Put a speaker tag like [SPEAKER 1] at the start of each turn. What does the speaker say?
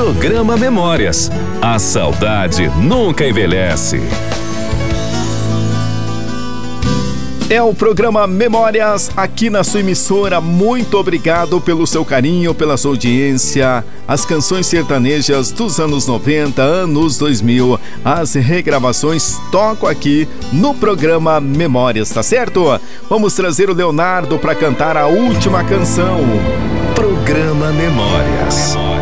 [SPEAKER 1] Programa Memórias. A saudade nunca envelhece.
[SPEAKER 2] É o programa Memórias aqui na sua emissora. Muito obrigado pelo seu carinho, pela sua audiência. As canções sertanejas dos anos 90, anos 2000, as regravações tocam aqui no programa Memórias, tá certo? Vamos trazer o Leonardo para cantar a última canção.
[SPEAKER 1] Programa Memórias.